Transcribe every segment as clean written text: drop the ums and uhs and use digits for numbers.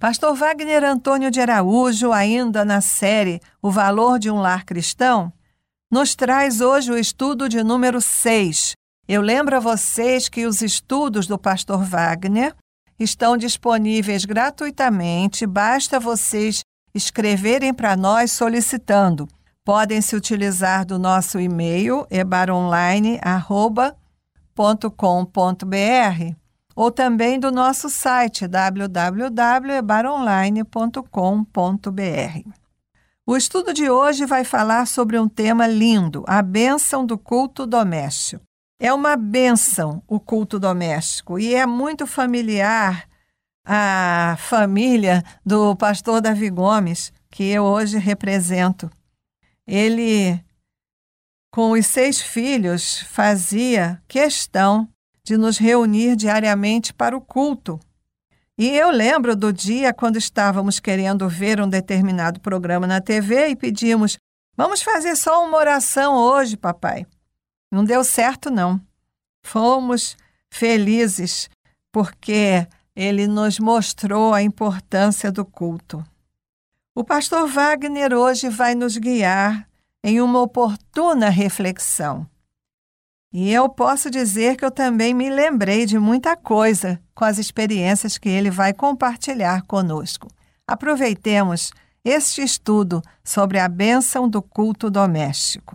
Pastor Wagner Antônio de Araújo, ainda na série O Valor de um Lar Cristão, nos traz hoje o estudo de número 6. Eu lembro a vocês que os estudos do Pastor Wagner estão disponíveis gratuitamente, basta vocês escreverem para nós solicitando. Podem se utilizar do nosso e-mail, ebaronline@com.br, ou também do nosso site www.ebaronline.com.br. O estudo de hoje vai falar sobre um tema lindo, a bênção do culto doméstico. É uma bênção o culto doméstico e é muito familiar à família do pastor Davi Gomes, que eu hoje represento. Ele, com os 6 filhos, fazia questão de nos reunir diariamente para o culto. E eu lembro do dia quando estávamos querendo ver um determinado programa na TV e pedimos: vamos fazer só uma oração hoje, papai. Não deu certo, não. Fomos felizes porque ele nos mostrou a importância do culto. O pastor Wagner hoje vai nos guiar em uma oportuna reflexão. E eu posso dizer que eu também me lembrei de muita coisa com as experiências que ele vai compartilhar conosco. Aproveitemos este estudo sobre a bênção do culto doméstico.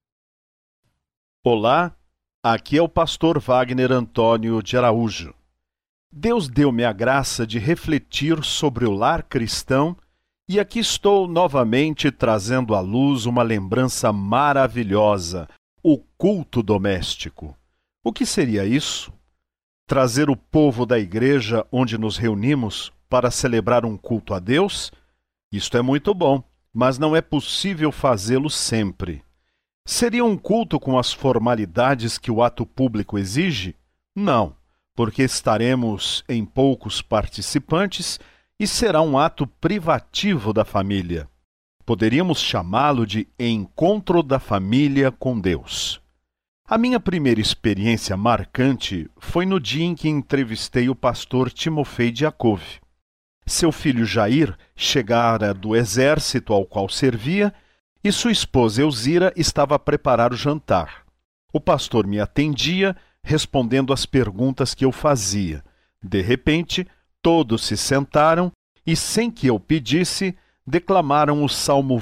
Olá, aqui é o pastor Wagner Antônio de Araújo. Deus deu-me a graça de refletir sobre o lar cristão e aqui estou novamente trazendo à luz uma lembrança maravilhosa, o culto doméstico. O que seria isso? Trazer o povo da igreja onde nos reunimos para celebrar um culto a Deus? Isto é muito bom, mas não é possível fazê-lo sempre. Seria um culto com as formalidades que o ato público exige? Não, porque estaremos em poucos participantes e será um ato privativo da família. Poderíamos chamá-lo de encontro da família com Deus. A minha primeira experiência marcante foi no dia em que entrevistei o pastor Timofei Diakov. Seu filho Jair chegara do exército ao qual servia e sua esposa Elzira estava a preparar o jantar. O pastor me atendia, respondendo às perguntas que eu fazia. De repente, todos se sentaram e, sem que eu pedisse, declamaram o Salmo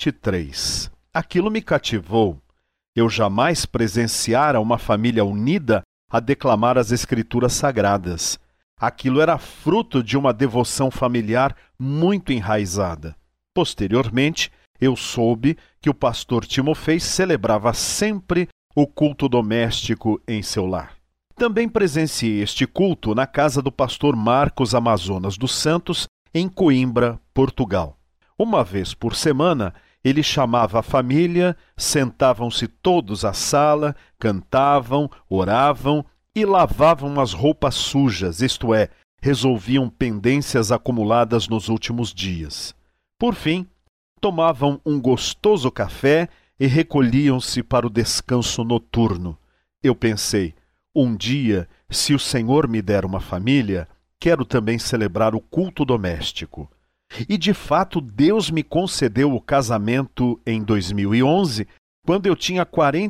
23. Aquilo me cativou. Eu jamais presenciara uma família unida a declamar as Escrituras Sagradas. Aquilo era fruto de uma devoção familiar muito enraizada. Posteriormente, eu soube que o pastor Timofei celebrava sempre o culto doméstico em seu lar. Também presenciei este culto na casa do pastor Marcos Amazonas dos Santos, em Coimbra, Portugal. Uma vez por semana, ele chamava a família, sentavam-se todos à sala, cantavam, oravam e lavavam as roupas sujas, isto é, resolviam pendências acumuladas nos últimos dias. Por fim, tomavam um gostoso café e recolhiam-se para o descanso noturno. Eu pensei, um dia, se o Senhor me der uma família, quero também celebrar o culto doméstico. E, de fato, Deus me concedeu o casamento em 2011, quando eu tinha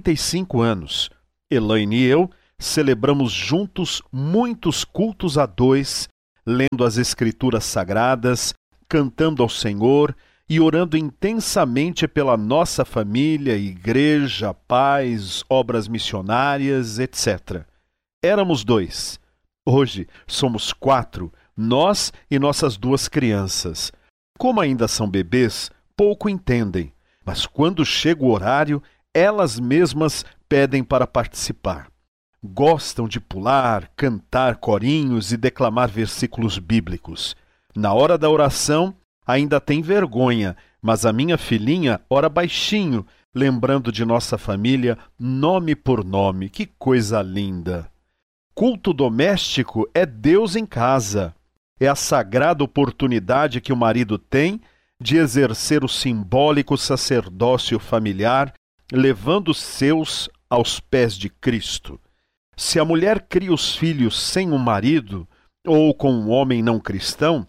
45 anos. Elaine e eu celebramos juntos muitos cultos a 2, lendo as Escrituras Sagradas, cantando ao Senhor e orando intensamente pela nossa família, igreja, pais, obras missionárias, etc. Éramos 2. Hoje somos 4, nós e nossas 2 crianças. Como ainda são bebês, pouco entendem, mas quando chega o horário, elas mesmas pedem para participar. Gostam de pular, cantar corinhos e declamar versículos bíblicos. Na hora da oração, ainda tem vergonha, mas a minha filhinha ora baixinho, lembrando de nossa família nome por nome. Que coisa linda! Culto doméstico é Deus em casa. É a sagrada oportunidade que o marido tem de exercer o simbólico sacerdócio familiar, levando os seus aos pés de Cristo. Se a mulher cria os filhos sem um marido ou com um homem não cristão,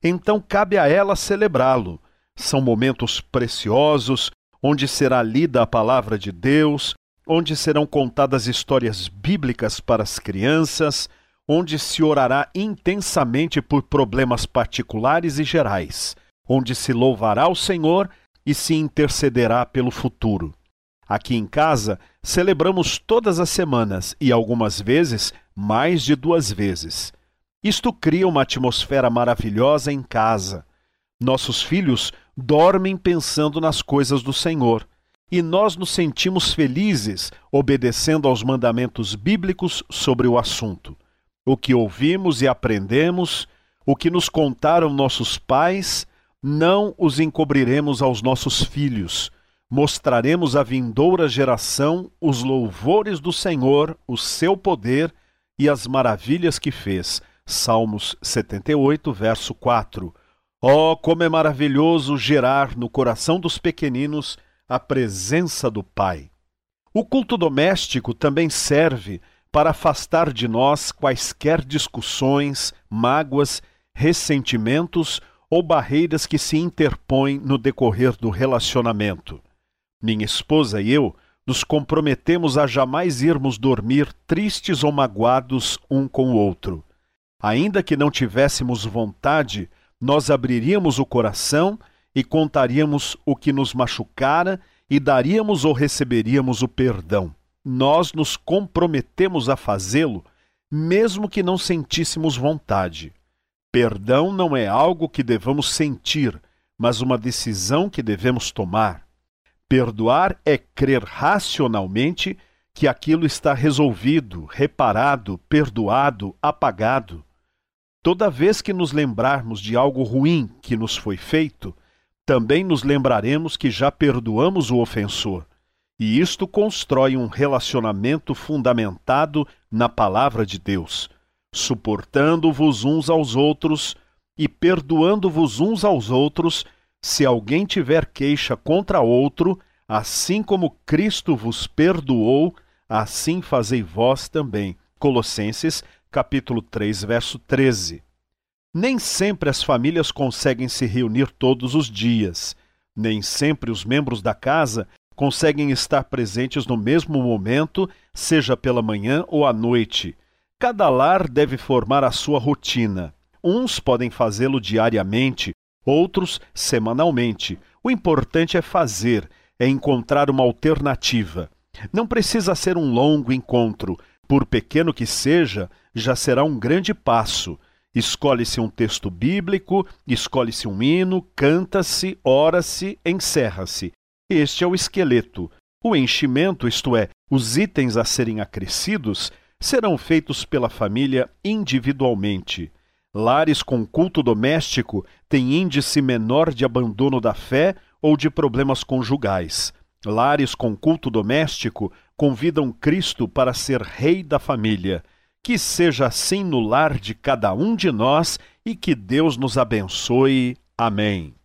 então cabe a ela celebrá-lo. São momentos preciosos, onde será lida a palavra de Deus, onde serão contadas histórias bíblicas para as crianças, onde se orará intensamente por problemas particulares e gerais, onde se louvará o Senhor e se intercederá pelo futuro. Aqui em casa, celebramos todas as semanas e algumas vezes mais de 2 vezes. Isto cria uma atmosfera maravilhosa em casa. Nossos filhos dormem pensando nas coisas do Senhor e nós nos sentimos felizes obedecendo aos mandamentos bíblicos sobre o assunto. O que ouvimos e aprendemos, o que nos contaram nossos pais, não os encobriremos aos nossos filhos. Mostraremos à vindoura geração os louvores do Senhor, o seu poder e as maravilhas que fez. Salmos 78, verso 4. Oh, como é maravilhoso gerar no coração dos pequeninos a presença do Pai. O culto doméstico também serve para afastar de nós quaisquer discussões, mágoas, ressentimentos ou barreiras que se interpõem no decorrer do relacionamento. Minha esposa e eu nos comprometemos a jamais irmos dormir tristes ou magoados um com o outro. Ainda que não tivéssemos vontade, nós abriríamos o coração e contaríamos o que nos machucara e daríamos ou receberíamos o perdão. Nós nos comprometemos a fazê-lo, mesmo que não sentíssemos vontade. Perdão não é algo que devamos sentir, mas uma decisão que devemos tomar. Perdoar é crer racionalmente que aquilo está resolvido, reparado, perdoado, apagado. Toda vez que nos lembrarmos de algo ruim que nos foi feito, também nos lembraremos que já perdoamos o ofensor. E isto constrói um relacionamento fundamentado na palavra de Deus, suportando-vos uns aos outros e perdoando-vos uns aos outros, se alguém tiver queixa contra outro, assim como Cristo vos perdoou, assim fazei vós também. Colossenses, capítulo 3, verso 13. Nem sempre as famílias conseguem se reunir todos os dias. Nem sempre os membros da casa conseguem estar presentes no mesmo momento, seja pela manhã ou à noite. Cada lar deve formar a sua rotina. Uns podem fazê-lo diariamente, outros semanalmente. O importante é fazer, é encontrar uma alternativa. Não precisa ser um longo encontro. Por pequeno que seja, já será um grande passo. Escolhe-se um texto bíblico, escolhe-se um hino, canta-se, ora-se, encerra-se. Este é o esqueleto. O enchimento, isto é, os itens a serem acrescidos, serão feitos pela família individualmente. Lares com culto doméstico têm índice menor de abandono da fé ou de problemas conjugais. Lares com culto doméstico convidam Cristo para ser rei da família. Que seja assim no lar de cada um de nós e que Deus nos abençoe. Amém.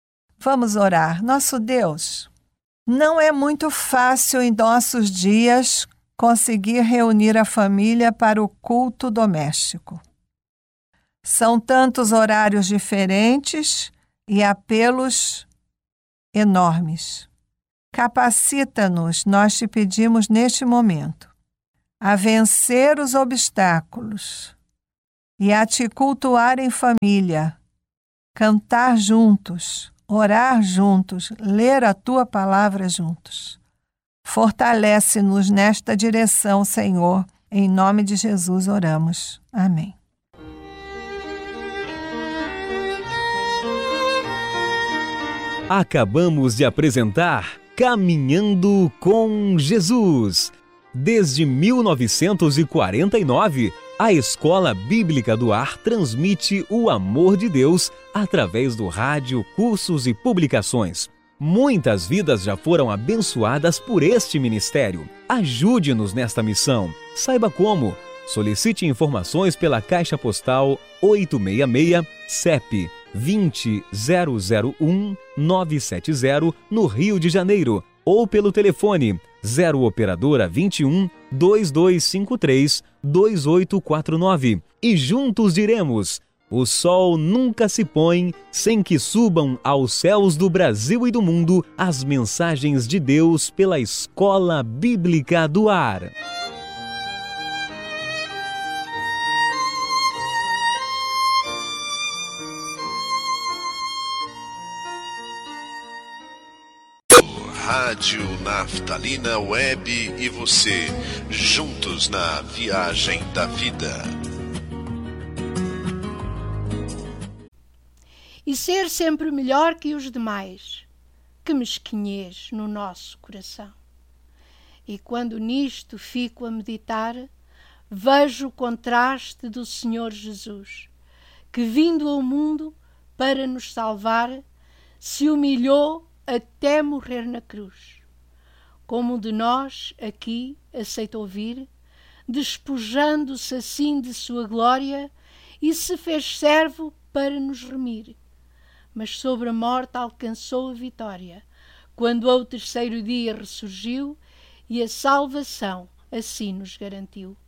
Vamos orar. Nosso Deus, não é muito fácil em nossos dias conseguir reunir a família para o culto doméstico. São tantos horários diferentes e apelos enormes. Capacita-nos, nós te pedimos neste momento, a vencer os obstáculos e a te cultuar em família, cantar juntos, orar juntos, ler a tua palavra juntos. Fortalece-nos nesta direção, Senhor. Em nome de Jesus oramos. Amém. Acabamos de apresentar Caminhando com Jesus. Desde 1949, a Escola Bíblica do Ar transmite o amor de Deus através do rádio, cursos e publicações. Muitas vidas já foram abençoadas por este ministério. Ajude-nos nesta missão. Saiba como. Solicite informações pela Caixa Postal 866, CEP 20001-970, no Rio de Janeiro, ou pelo telefone 0 operadora 21 2253 2849. E juntos diremos: O sol nunca se põe sem que subam aos céus do Brasil e do mundo as mensagens de Deus pela Escola Bíblica do Ar. Rádio Naftalina Web e você, juntos na viagem da vida. E ser sempre melhor que os demais, que mesquinhez no nosso coração. E quando nisto fico a meditar, vejo o contraste do Senhor Jesus, que vindo ao mundo para nos salvar, se humilhou até morrer na cruz. Como um de nós aqui aceitou vir, despojando-se assim de sua glória, e se fez servo para nos remir. Mas sobre a morte alcançou a vitória, quando ao terceiro dia ressurgiu, e a salvação assim nos garantiu.